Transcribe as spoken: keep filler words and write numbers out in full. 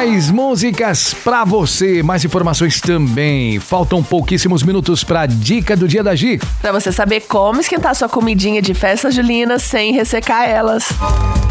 Mais músicas pra você, mais informações também. Faltam pouquíssimos minutos pra dica do dia da Gi. Pra você saber como esquentar sua comidinha de festa julina sem ressecar elas.